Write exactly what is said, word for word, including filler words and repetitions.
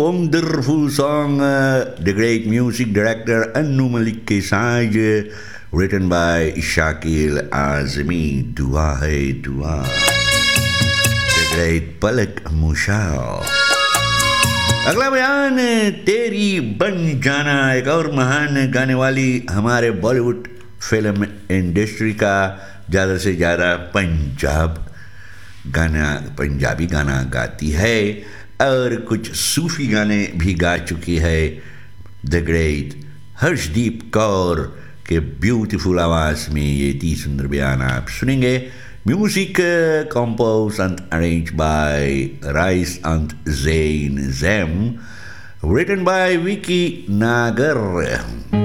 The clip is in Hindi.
wonderful song, uh, the great music director Annu Malik के साज, written by Shakil Azmi, दुआ है दुआ, the great Palak Mushal. अगला बयान तेरी बन जाना, एक और महान गाने वाली हमारे बॉलीवुड फिल्म इंडस्ट्री का ज़्यादा से ज़्यादा पंजाब गाना पंजाबी गाना गाती है और कुछ सूफी गाने भी गा चुकी है. द ग्रेट हर्षदीप कौर के ब्यूटीफुल आवाज़ में ये इतनी सुंदर बयान आप सुनेंगे. Music compose and arrange by rice and Zain ज़ैम, written by Vicky नागर.